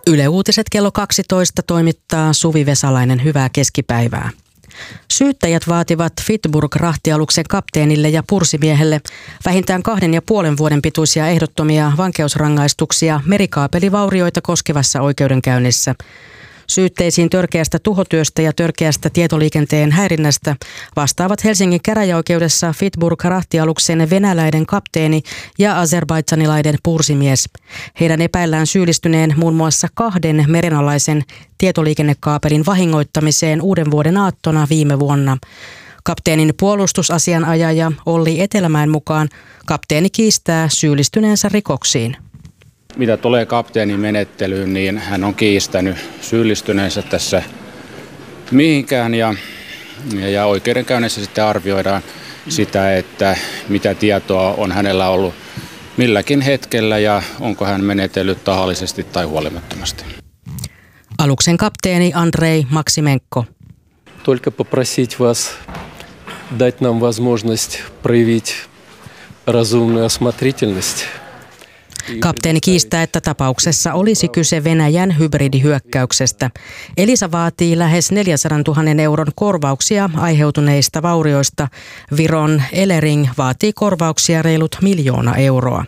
Yle Uutiset kello 12 toimittaa Suvi Vesalainen. Hyvää keskipäivää. Syyttäjät vaativat Fitburg-rahtialuksen kapteenille ja pursimiehelle vähintään 2,5 vuoden pituisia ehdottomia vankeusrangaistuksia merikaapelivaurioita koskevassa oikeudenkäynnissä. Syytteisiin törkeästä tuhotyöstä ja törkeästä tietoliikenteen häirinnästä vastaavat Helsingin käräjäoikeudessa Fitburg-rahtialuksen venäläinen kapteeni ja azerbaidsanilainen pursimies. Heidän epäillään syyllistyneen muun muassa 2 merenalaisen tietoliikennekaapelin vahingoittamiseen uuden vuoden aattona viime vuonna. Kapteenin puolustusasianajaja Olli Etelämäen mukaan kapteeni kiistää syyllistyneensä rikoksiin. Mitä tulee kapteenin menettelyyn, niin hän on kiistänyt syyllistyneensä tässä mihinkään ja oikeudenkäynnissä sitten arvioidaan sitä, että mitä tietoa on hänellä ollut milläkin hetkellä ja onko hän menetellyt tahallisesti tai huolimattomasti. Aluksen kapteeni Andrei Maksimenko. Только попросить вас дать нам возможность проявить разумную осмотрительность. Kapteeni kiistää, että tapauksessa olisi kyse Venäjän hybridihyökkäyksestä. Elisa vaatii lähes 400 000 euron korvauksia aiheutuneista vaurioista. Viron Elering vaatii korvauksia reilut 1 000 000 euroa.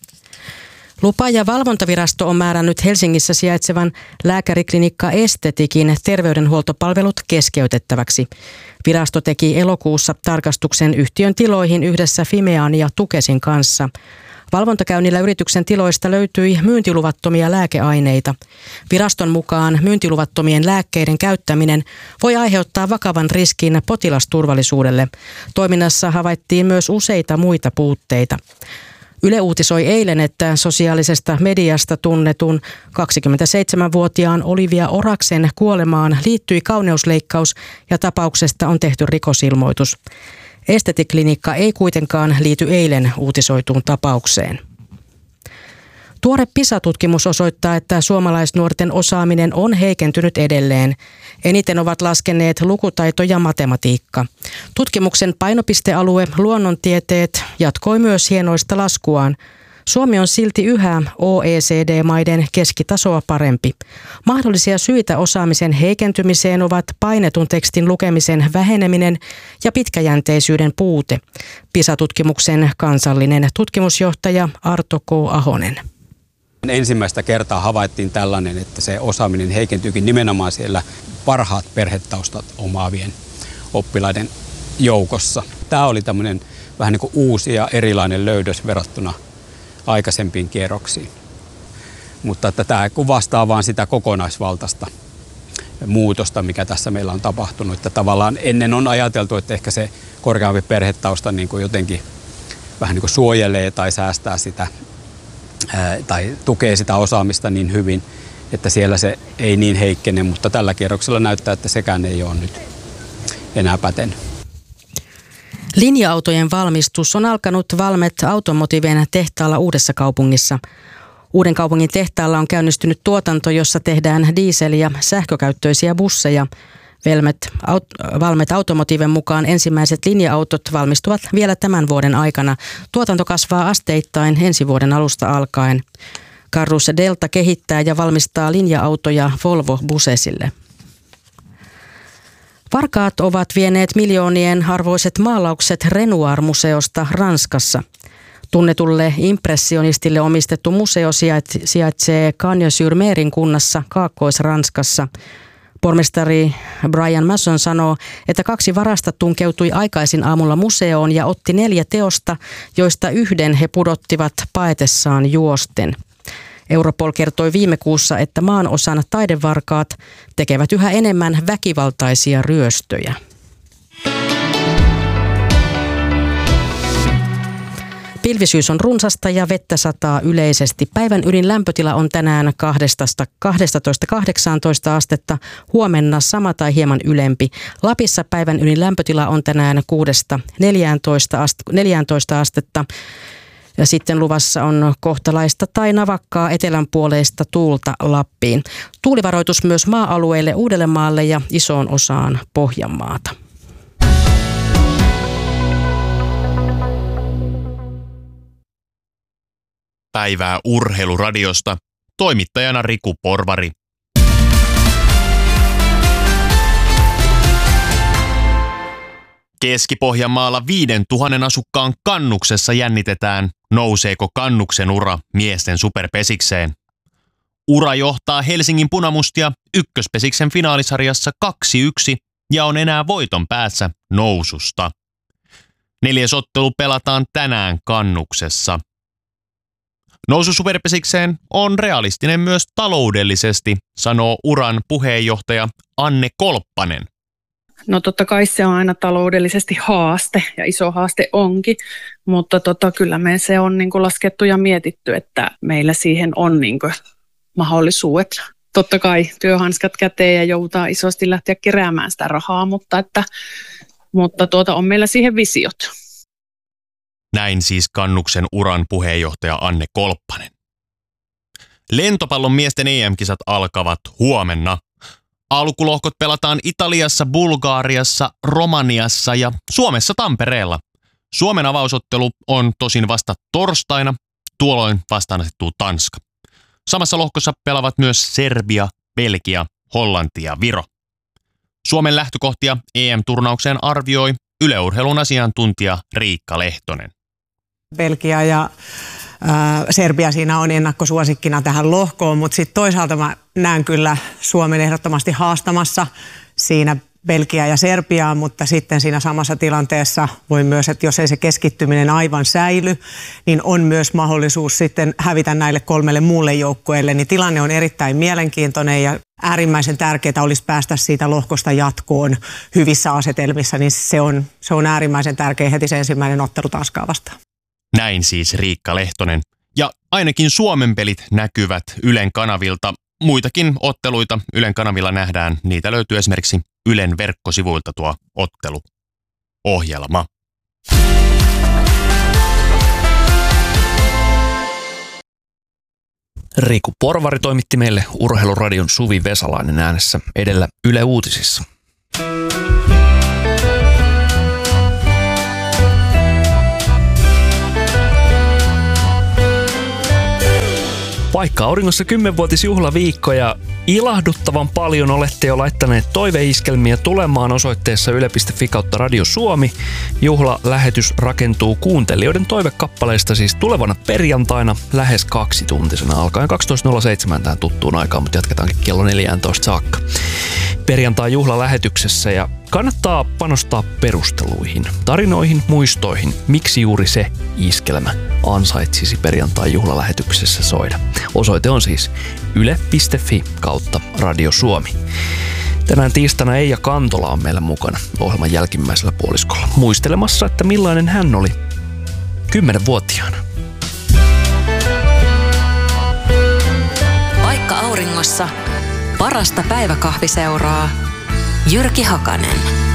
Lupa- ja valvontavirasto on määrännyt Helsingissä sijaitsevan lääkäriklinikka Estetikin terveydenhuoltopalvelut keskeytettäväksi. Virasto teki elokuussa tarkastuksen yhtiön tiloihin yhdessä Fimean ja Tukesin kanssa. Valvontakäynnillä yrityksen tiloista löytyi myyntiluvattomia lääkeaineita. Viraston mukaan myyntiluvattomien lääkkeiden käyttäminen voi aiheuttaa vakavan riskin potilasturvallisuudelle. Toiminnassa havaittiin myös useita muita puutteita. Yle uutisoi eilen, että sosiaalisesta mediasta tunnetun 27-vuotiaan Olivia Oraksen kuolemaan liittyi kauneusleikkaus ja tapauksesta on tehty rikosilmoitus. Estetiklinikka ei kuitenkaan liity eilen uutisoituun tapaukseen. Tuore PISA-tutkimus osoittaa, että suomalaisnuorten osaaminen on heikentynyt edelleen. Eniten ovat laskeneet lukutaito ja matematiikka. Tutkimuksen painopistealue luonnontieteet jatkoi myös hienoista laskuaan. Suomi on silti yhä OECD-maiden keskitasoa parempi. Mahdollisia syitä osaamisen heikentymiseen ovat painetun tekstin lukemisen väheneminen ja pitkäjänteisyyden puute. PISA-tutkimuksen kansallinen tutkimusjohtaja Arto K. Ahonen. Ensimmäistä kertaa havaittiin tällainen, että se osaaminen heikentyykin nimenomaan siellä parhaat perhetaustat omaavien oppilaiden joukossa. Tämä oli tämmöinen vähän niin kuin uusi ja erilainen löydös verrattuna aikaisempiin kierroksiin. Mutta että tämä kuvastaa vain sitä kokonaisvaltaista muutosta, mikä tässä meillä on tapahtunut. Että tavallaan ennen on ajateltu, että ehkä se korkeampi perhetausta niin kuin jotenkin vähän niin kuin suojelee tai säästää sitä tai tukee sitä osaamista niin hyvin, että siellä se ei niin heikkene, mutta tällä kierroksella näyttää, että sekään ei ole nyt enää pätenyt. Linja-autojen valmistus on alkanut Valmet Automotiven tehtaalla Uudessakaupungissa. Uudenkaupungin tehtaalla on käynnistynyt tuotanto, jossa tehdään diesel- ja sähkökäyttöisiä busseja. Valmet Automotiven mukaan ensimmäiset linja-autot valmistuvat vielä tämän vuoden aikana. Tuotanto kasvaa asteittain ensi vuoden alusta alkaen. Carus Delta kehittää ja valmistaa linja-autoja Volvo Busesille. Varkaat ovat vieneet miljoonien arvoiset maalaukset Renoir-museosta Ranskassa. Tunnetulle impressionistille omistettu museo sijaitsee Cagnes-sur-Merin kunnassa Kaakkois-Ranskassa. Pormestari Brian Masson sanoo, että 2 varasta tunkeutui aikaisin aamulla museoon ja otti 4 teosta, joista yhden he pudottivat paetessaan juosten. Europol kertoi viime kuussa, että maanosan taidevarkaat tekevät yhä enemmän väkivaltaisia ryöstöjä. Pilvisyys on runsasta ja vettä sataa yleisesti. Päivän ylin lämpötila on tänään 12-18 astetta, huomenna sama tai hieman ylempi. Lapissa päivän ylin lämpötila on tänään 6-14 astetta. Ja sitten luvassa on kohtalaista tai navakkaa etelänpuoleista tuulta Lappiin. Tuulivaroitus myös maa-alueille Uudellemaalle ja isoon osaan Pohjanmaata. Päivää Urheiluradiosta toimittajana Riku Porvari. Keski-Pohjanmaalla 5000 asukkaan Kannuksessa jännitetään, nouseeko Kannuksen ura miesten superpesikseen. Ura johtaa Helsingin punamustia ykköspesiksen finaalisarjassa 2-1 ja on enää voiton päässä noususta. 4. ottelu pelataan tänään Kannuksessa. Nousu superpesikseen on realistinen myös taloudellisesti, sanoo Uran puheenjohtaja Anne Kolppanen. No totta kai se on aina taloudellisesti haaste ja iso haaste onkin, mutta kyllä me se on niin kuin laskettu ja mietitty, että meillä siihen on niin kuin mahdollisuudet. Totta kai työhanskat käteen ja joudutaan isosti lähteä keräämään sitä rahaa, mutta on meillä siihen visiot. Näin siis Kannuksen Uran puheenjohtaja Anne Kolppanen. Lentopallon miesten EM-kisat alkavat huomenna. Alkulohkot pelataan Italiassa, Bulgariassa, Romaniassa ja Suomessa Tampereella. Suomen avausottelu on tosin vasta torstaina, tuolloin vastaan asettuu Tanska. Samassa lohkossa pelaavat myös Serbia, Belgia, Hollanti ja Viro. Suomen lähtökohtia EM-turnaukseen arvioi Yle Urheilun asiantuntija Riikka Lehtonen. Belgia ja Serbia siinä on ennakkosuosikkina tähän lohkoon, mutta sitten toisaalta mä näen kyllä Suomen ehdottomasti haastamassa siinä Belgia ja Serbiaa, mutta sitten siinä samassa tilanteessa voi myös, että jos ei se keskittyminen aivan säily, niin on myös mahdollisuus sitten hävitä näille 3 muulle joukkueelle, niin tilanne on erittäin mielenkiintoinen ja äärimmäisen tärkeää olisi päästä siitä lohkosta jatkoon hyvissä asetelmissa, niin se on äärimmäisen tärkeä heti se ensimmäinen ottelu Tanskaa vastaan. Näin siis Riikka Lehtonen. Ja ainakin Suomen pelit näkyvät Ylen kanavilta. Muitakin otteluita Ylen kanavilla nähdään. Niitä löytyy esimerkiksi Ylen verkkosivuilta tuo otteluohjelma. Riku Porvari toimitti meille Urheiluradion Suvi Vesalainen äänessä, edellä Yle Uutisissa. Vaikka auringossa 10-vuotisjuhlaviikko ja ilahduttavan paljon olette jo laittaneet toiveiskelmiä tulemaan osoitteessa yle.fi/Radio Suomi, juhlalähetys rakentuu kuuntelijoiden toivekappaleista siis tulevana perjantaina lähes 2-tuntisena alkaen 12.07 tähän tuttuun aikaan, mutta jatketaankin kello 14 saakka. Perjantai juhlalähetyksessä ja kannattaa panostaa perusteluihin, tarinoihin, muistoihin, miksi juuri se iskelmä ansaitsisi perjantai juhlalähetyksessä soida. Osoite on siis yle.fi/Radio Suomi. Tänään tiistaina Eija Kantola on meillä mukana ohjelman jälkimmäisellä puoliskolla muistelemassa, että millainen hän oli 10-vuotiaana. Vaikka auringossa, parasta päiväkahviseuraa Jyrki Hakanen.